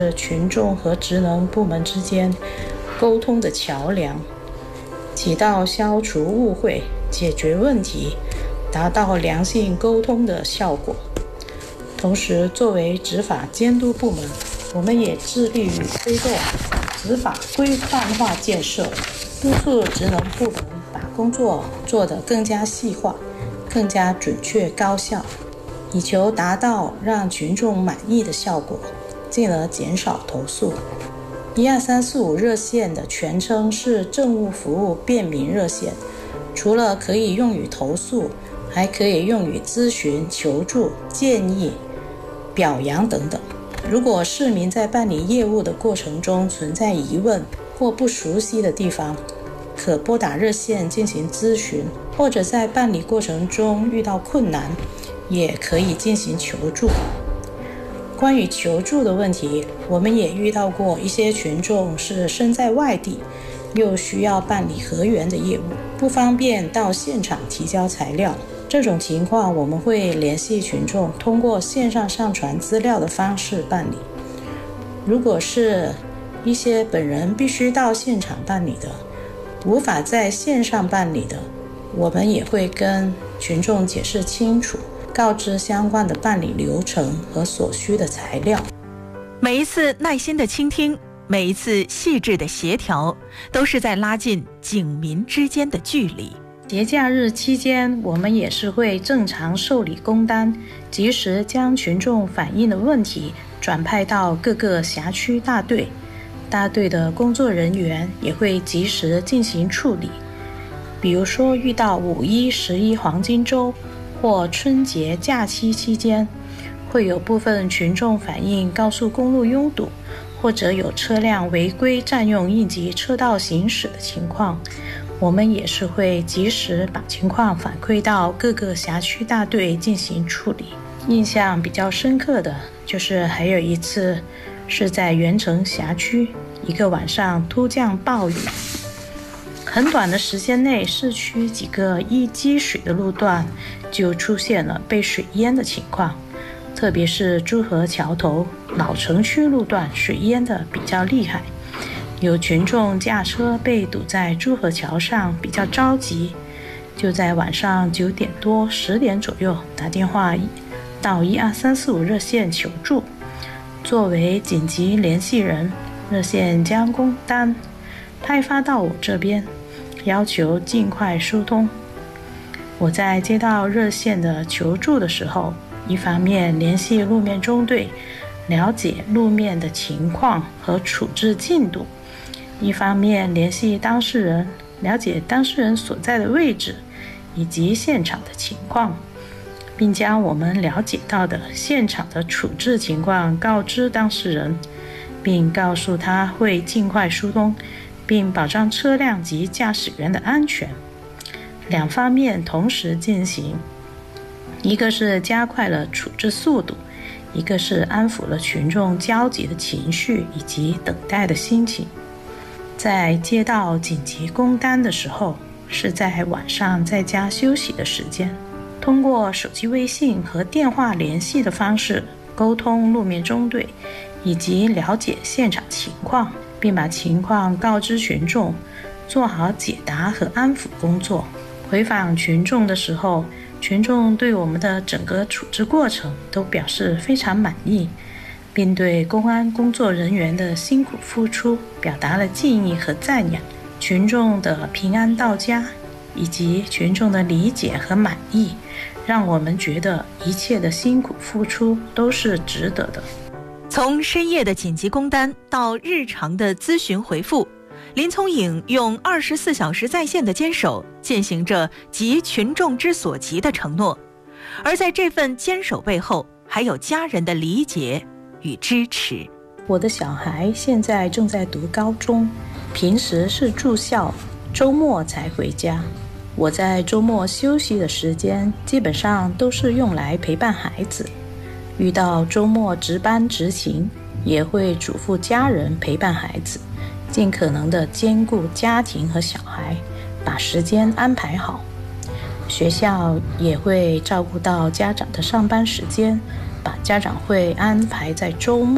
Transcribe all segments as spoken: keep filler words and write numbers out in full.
群众和职能部门之间沟通的桥梁，起到消除误会、解决问题、达到良性沟通的效果。同时，作为执法监督部门，我们也致力于推动执法规范化建设，督促职能部门把工作做得更加细化、更加准确高效，以求达到让群众满意的效果，进而减少投诉。一二三四五热线的全称是政务服务便民热线，除了可以用于投诉，还可以用于咨询、求助、建议、表扬等等。如果市民在办理业务的过程中存在疑问或不熟悉的地方，可拨打热线进行咨询，或者在办理过程中遇到困难，也可以进行求助。关于求助的问题，我们也遇到过一些群众是身在外地，又需要办理核员的业务，不方便到现场提交材料。这种情况，我们会联系群众，通过线上上传资料的方式办理。如果是一些本人必须到现场办理的，无法在线上办理的，我们也会跟群众解释清楚，告知相关的办理流程和所需的材料。 每一次耐心的倾听，每一次细致的协调，都是在拉近警民之间的距离。 节假日期间，我们也是会正常受理工单，及时将群众反映的问题转派到各个辖区大队，大队的工作人员也会及时进行处理。比如说遇到五一、十一黄金周或春节假期期间，会有部分群众反映高速公路拥堵，或者有车辆违规占用应急车道行驶的情况，我们也是会及时把情况反馈到各个辖区大队进行处理。印象比较深刻的就是还有一次是在元城辖区，一个晚上突降暴雨，很短的时间内，市区几个易积水的路段就出现了被水淹的情况，特别是珠河桥头老城区路段水淹的比较厉害，有群众驾车被堵在珠河桥上，比较着急，就在晚上九点多、十点左右打电话到一二三四五热线求助。作为紧急联系人，热线将工单派发到我这边，要求尽快疏通。我在接到热线的求助的时候，一方面联系路面中队，了解路面的情况和处置进度，一方面联系当事人，了解当事人所在的位置以及现场的情况，并将我们了解到的现场的处置情况告知当事人，并告诉他会尽快疏通，并保障车辆及驾驶员的安全。两方面同时进行，一个是加快了处置速度，一个是安抚了群众焦急的情绪以及等待的心情。在接到紧急工单的时候，是在晚上在家休息的时间，通过手机微信和电话联系的方式沟通路面中队，以及了解现场情况，并把情况告知群众，做好解答和安抚工作。回访群众的时候，群众对我们的整个处置过程都表示非常满意，并对公安工作人员的辛苦付出表达了敬意和赞扬。群众的平安到家以及群众的理解和满意，让我们觉得一切的辛苦付出都是值得的。 从深夜的紧急工单到日常的咨询回复，林聪颖用二十四小时在线的坚守践行着急群众之所急的承诺，而在这份坚守背后，还有家人的理解与支持。 我的小孩现在正在读高中，平时是住校，周末才回家。我在周末休息的时间基本上都是用来陪伴孩子，遇到周末值班执勤，也会嘱咐家人陪伴孩子，尽可能的兼顾家庭和小孩，把时间安排好。学校也会照顾到家长的上班时间，把家长会安排在周末，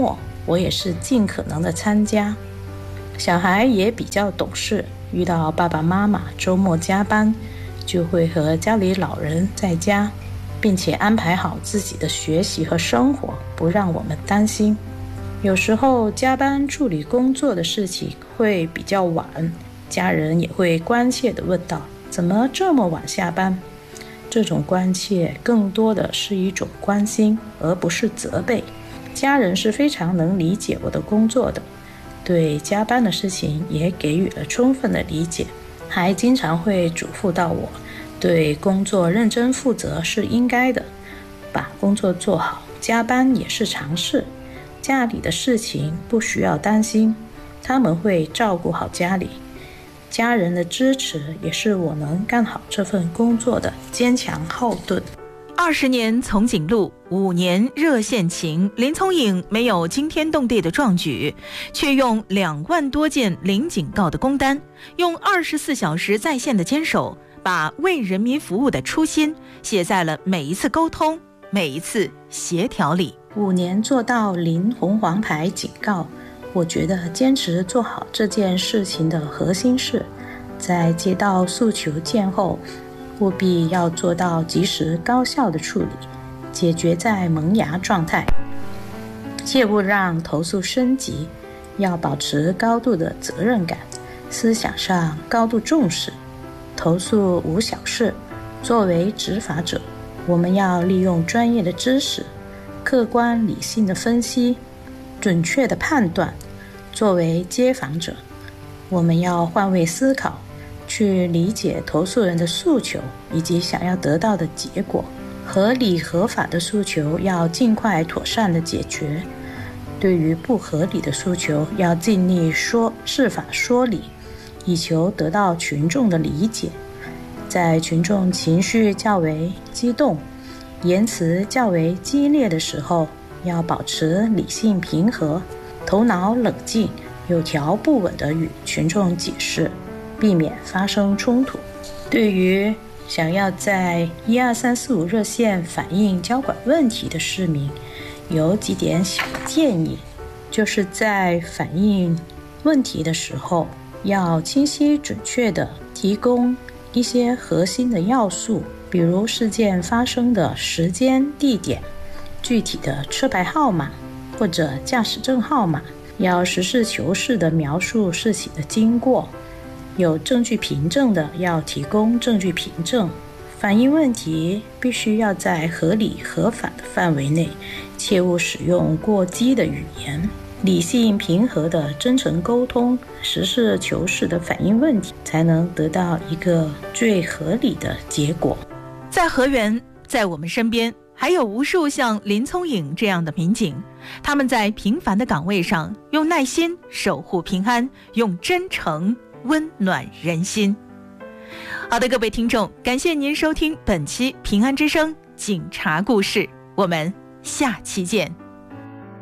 我也是尽可能的参加。小孩也比较懂事，遇到爸爸妈妈周末加班，就会和家里老人在家，并且安排好自己的学习和生活，不让我们担心。有时候加班处理工作的事情会比较晚，家人也会关切地问道：怎么这么晚下班？这种关切更多的是一种关心，而不是责备。家人是非常能理解我的工作的，对加班的事情也给予了充分的理解，还经常会嘱咐到我，对工作认真负责是应该的，把工作做好，加班也是常事，家里的事情不需要担心，他们会照顾好家里。家人的支持也是我能干好这份工作的坚强后盾。 二十年从警路，五年热线情，林聪颖没有惊天动地的壮举，却用两万多件零警告的工单，用二十四小时在线的坚守，把为人民服务的初心写在了每一次沟通、每一次协调里。 五年做到零红黄牌警告，我觉得坚持做好这件事情的核心是，在接到诉求件后，务必要做到及时高效的处理，解决在萌芽状态，切勿让投诉升级，要保持高度的责任感，思想上高度重视。投诉无小事，作为执法者，我们要利用专业的知识，客观理性的分析，准确的判断。作为接访者，我们要换位思考，去理解投诉人的诉求以及想要得到的结果，合理合法的诉求要尽快妥善的解决，对于不合理的诉求要尽力说释法说理，以求得到群众的理解。在群众情绪较为激动，言辞较为激烈的时候，要保持理性平和，头脑冷静，有条不紊地与群众解释，避免发生冲突。对于想要在一二三四五热线反映交管问题的市民，有几点小建议，就是在反映问题的时候，要清晰准确地提供一些核心的要素，比如事件发生的时间、地点、具体的车牌号码或者驾驶证号码，要实事求是地描述事情的经过，有证据凭证的要提供证据凭证。反映问题必须要在合理合法的范围内，切勿使用过激的语言，理性平和的真诚沟通，实事求是的反映问题，才能得到一个最合理的结果。 在河源，在我们身边还有无数像林聪颖这样的民警，他们在平凡的岗位上用耐心守护平安，用真诚温暖人心。好的，各位听众，感谢您收听本期平安之声警察故事，我们下期见。